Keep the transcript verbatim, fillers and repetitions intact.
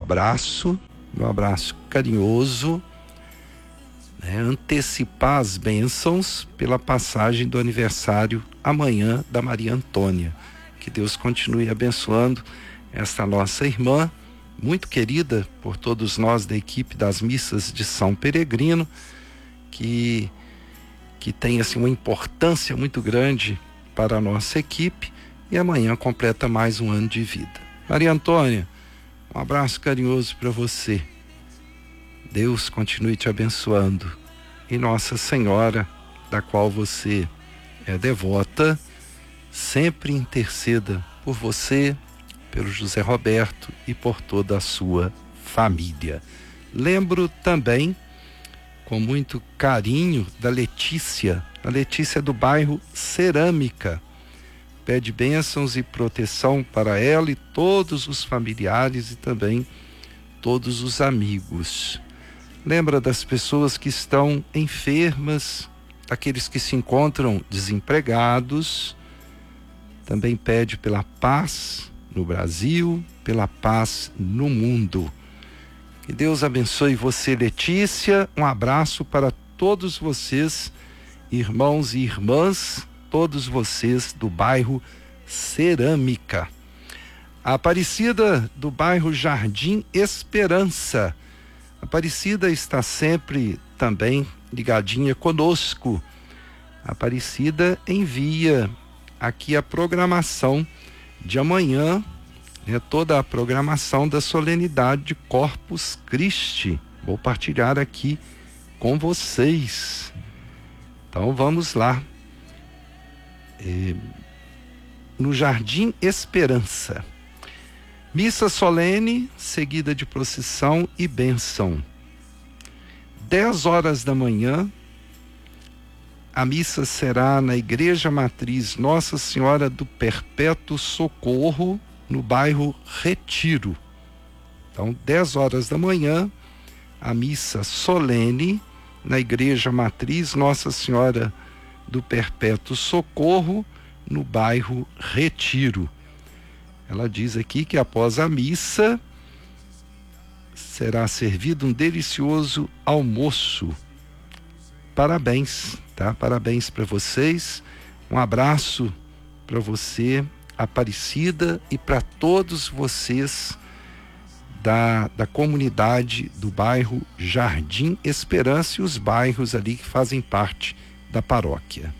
abraço, meu abraço carinhoso, né, antecipar as bênçãos pela passagem do aniversário amanhã da Maria Antônia. Que Deus continue abençoando esta nossa irmã, muito querida por todos nós da equipe das missas de São Peregrino, que, que tem assim, uma importância muito grande para a nossa equipe, e amanhã completa mais um ano de vida. Maria Antônia, um abraço carinhoso para você. Deus continue te abençoando. E Nossa Senhora, da qual você é devota, sempre interceda por você, pelo José Roberto e por toda a sua família. Lembro também, com muito carinho, da Letícia, a Letícia do bairro Cerâmica. Pede bênçãos e proteção para ela e todos os familiares e também todos os amigos. Lembra das pessoas que estão enfermas, daqueles que se encontram desempregados. Também pede pela paz no Brasil, pela paz no mundo. Que Deus abençoe você, Letícia. Um abraço para todos vocês, irmãos e irmãs, todos vocês do bairro Cerâmica. A Aparecida do bairro Jardim Esperança. A Aparecida está sempre também ligadinha conosco. A Aparecida envia aqui a programação de amanhã, né, toda a programação da solenidade de Corpus Christi. Vou partilhar aqui com vocês. Então vamos lá. É, no Jardim Esperança. Missa solene, seguida de procissão e bênção. dez horas da manhã, a missa será na Igreja Matriz Nossa Senhora do Perpétuo Socorro, no bairro Retiro. Então, dez horas da manhã, a missa solene na Igreja Matriz Nossa Senhora do Perpétuo Socorro, no bairro Retiro. Ela diz aqui que após a missa será servido um delicioso almoço. Parabéns, tá? Parabéns para vocês. Um abraço para você, Aparecida, e para todos vocês da, da comunidade do bairro Jardim Esperança e os bairros ali que fazem parte da paróquia.